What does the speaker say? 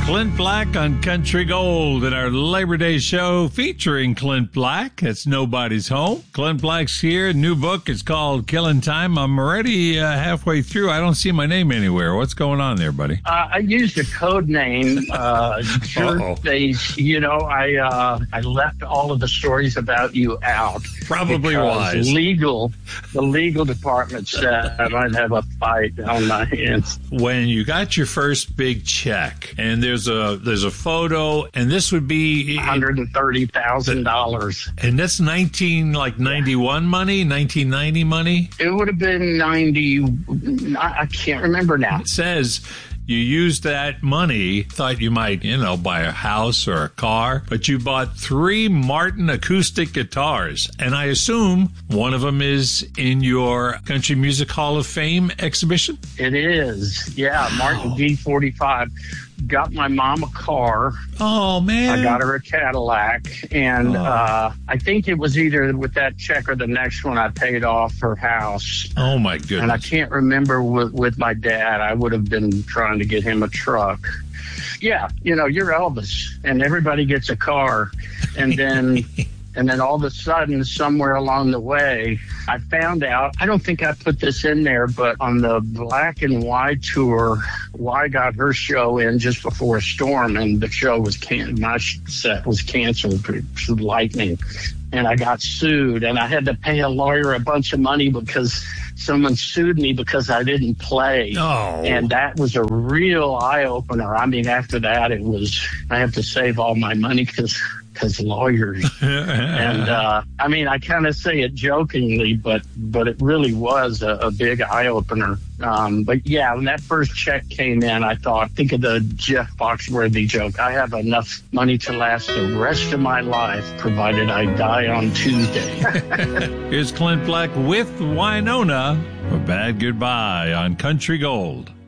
Clint Black on Country Gold in our Labor Day show featuring Clint Black. It's Nobody's Home. Clint Black's here. New book is called Killing Time. I'm already halfway through. I don't see my name anywhere. What's going on there, buddy? I used a code name, Jerkface. You know, I left all of the stories about you out. Probably wise. The legal department said I might have a fight on my hands. When you got your first big check, and there's a photo, and this would be $130,000. And that's 91 money, 1990 money? It would have been 90. I can't remember now. It says you used that money, thought you might, buy a house or a car, but you bought 3 Martin acoustic guitars. And I assume one of them is in your Country Music Hall of Fame exhibition? It is. Yeah, Martin D45. Got my mom a car. Oh, man. I got her a Cadillac. And I think it was either with that check or the next one I paid off her house. Oh, my goodness. And I can't remember with my dad. I would have been trying to get him a truck. Yeah, you're Elvis, and everybody gets a car. And then... And then all of a sudden, somewhere along the way, I found out, I don't think I put this in there, but on the Black and Y tour, Y got her show in just before a storm, and the show was my set was canceled for lightning. And I got sued, and I had to pay a lawyer a bunch of money because someone sued me because I didn't play. Oh. And that was a real eye-opener. I mean, after that, I have to save all my money because lawyers. And I kind of say it jokingly, but it really was a big eye-opener. But yeah, when that first check came in, I thought, think of the Jeff Foxworthy joke. I have enough money to last the rest of my life, provided I die on Tuesday. Here's Clint Black with Wynonna, A Bad Goodbye on Country Gold.